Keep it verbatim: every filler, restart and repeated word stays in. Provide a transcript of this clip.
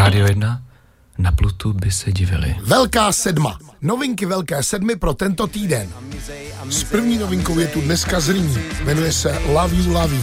Rádio jedna, na Plutu by se divili. Velká sedma. Novinky Velké sedmy pro tento týden. S první novinkou je tu dneska z Rýní. Jmenuje se Love You, Love You.